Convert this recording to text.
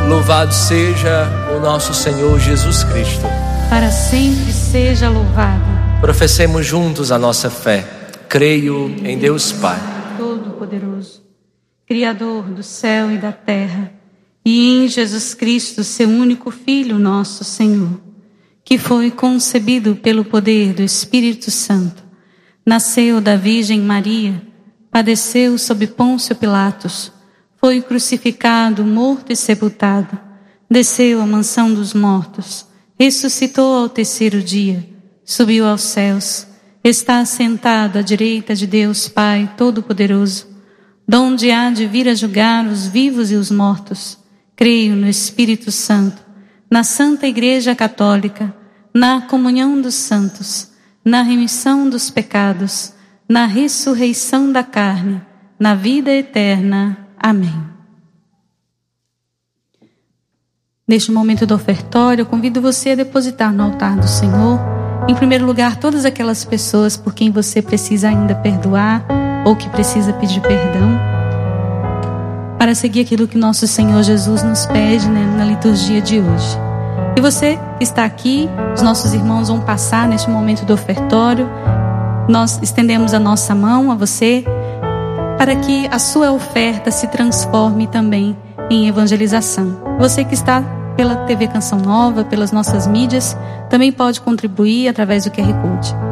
Louvado seja o nosso Senhor Jesus Cristo. Para sempre seja louvado. Professemos juntos a nossa fé. Creio em Deus Pai Todo-Poderoso, Criador do céu e da terra, e em Jesus Cristo, seu único Filho, nosso Senhor, que foi concebido pelo poder do Espírito Santo, nasceu da Virgem Maria, padeceu sob Pôncio Pilatos, foi crucificado, morto e sepultado, desceu à mansão dos mortos, ressuscitou ao terceiro dia, subiu aos céus, está assentado à direita de Deus Pai Todo-Poderoso, donde há de vir a julgar os vivos e os mortos. Creio no Espírito Santo, na Santa Igreja Católica, na comunhão dos santos, na remissão dos pecados, na ressurreição da carne, na vida eterna. Amém. Neste momento do ofertório, eu convido você a depositar no altar do Senhor, em primeiro lugar, todas aquelas pessoas por quem você precisa ainda perdoar ou que precisa pedir perdão, para seguir aquilo que nosso Senhor Jesus nos pede, na liturgia de hoje. E você que está aqui, os nossos irmãos vão passar neste momento do ofertório. Nós estendemos a nossa mão a você para que a sua oferta se transforme também em evangelização. Você que está pela TV Canção Nova, pelas nossas mídias, também pode contribuir através do QR Code.